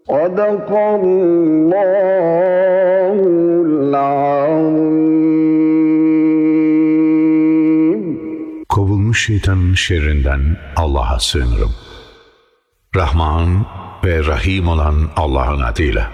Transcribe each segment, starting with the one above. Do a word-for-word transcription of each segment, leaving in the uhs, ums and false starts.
Sadakallahul azim. Kovulmuş şeytanın şerrinden Allah'a sığınırım. Rahman ve Rahim olan Allah'ın adıyla.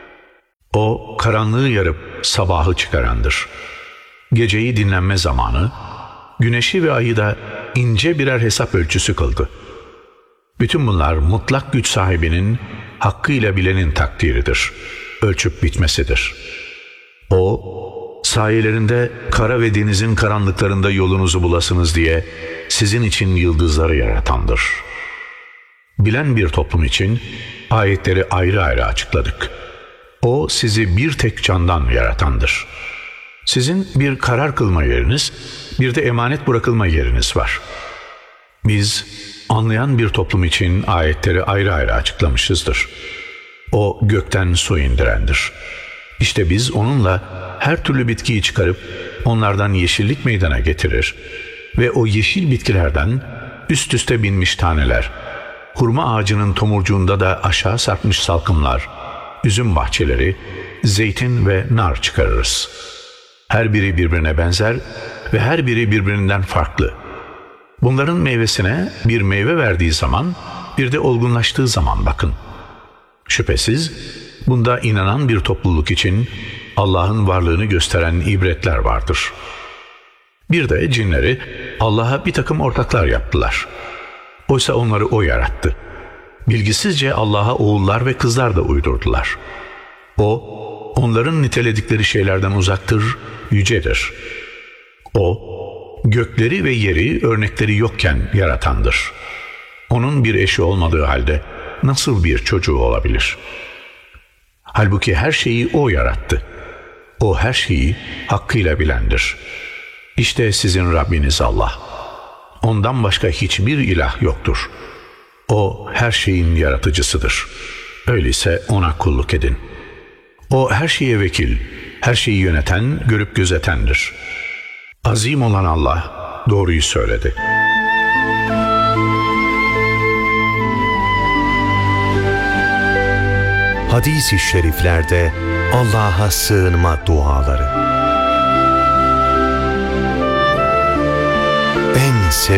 O karanlığı yarıp sabahı çıkarandır. Geceyi dinlenme zamanı, güneşi ve ayı da ince birer hesap ölçüsü kıldı. Bütün bunlar mutlak güç sahibinin, hakkıyla bilenin takdiridir. Ölçüp bitmesidir. O, sayelerinde kara ve denizin karanlıklarında yolunuzu bulasınız diye sizin için yıldızları yaratandır. Bilen bir toplum için ayetleri ayrı ayrı açıkladık. O sizi bir tek candan yaratandır. Sizin bir karar kılma yeriniz, bir de emanet bırakılma yeriniz var. Biz anlayan bir toplum için ayetleri ayrı ayrı açıklamışızdır. O gökten su indirendir. İşte biz onunla her türlü bitkiyi çıkarıp onlardan yeşillik meydana getirir ve o yeşil bitkilerden üst üste binmiş taneler, hurma ağacının tomurcuğunda da aşağı sarkmış salkımlar, üzüm bahçeleri, zeytin ve nar çıkarırız. Her biri birbirine benzer ve her biri birbirinden farklı. Bunların meyvesine bir meyve verdiği zaman, bir de olgunlaştığı zaman bakın. Şüphesiz bunda inanan bir topluluk için Allah'ın varlığını gösteren ibretler vardır. Bir de cinleri Allah'a bir takım ortaklar yaptılar. Oysa onları O yarattı. Bilgisizce Allah'a oğullar ve kızlar da uydurdular. O, onların niteledikleri şeylerden uzaktır, yücedir. O, gökleri ve yeri örnekleri yokken yaratandır. Onun bir eşi olmadığı halde nasıl bir çocuğu olabilir? Halbuki her şeyi O yarattı. O her şeyi hakkıyla bilendir. İşte sizin Rabbiniz Allah. Ondan başka hiçbir ilah yoktur. O her şeyin yaratıcısıdır. Öyleyse O'na kulluk edin. O her şeye vekil, her şeyi yöneten, görüp gözetendir. Azim olan Allah doğruyu söyledi. Hadis-i şeriflerde Allah'a sığınma duaları. En